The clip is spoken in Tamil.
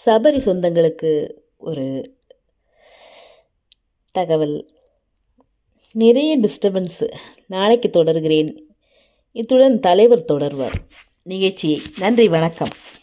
சபரி சொந்தங்களுக்கு ஒரு தகவல். நிறைய டிஸ்டர்பன்ஸு. நாளைக்கு தொடர்கிறேன். இத்துடன் தலைவர் தொடர்வார் நிகழ்ச்சியை. நன்றி, வணக்கம்.